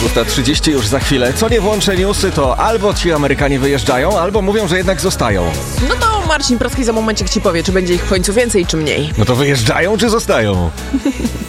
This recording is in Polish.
6:30 już za chwilę. Co nie włączę newsy, to albo ci Amerykanie wyjeżdżają, albo mówią, że jednak zostają. No to Marcin Proski za momencik ci powie, czy będzie ich w końcu więcej, czy mniej. No to wyjeżdżają, czy zostają?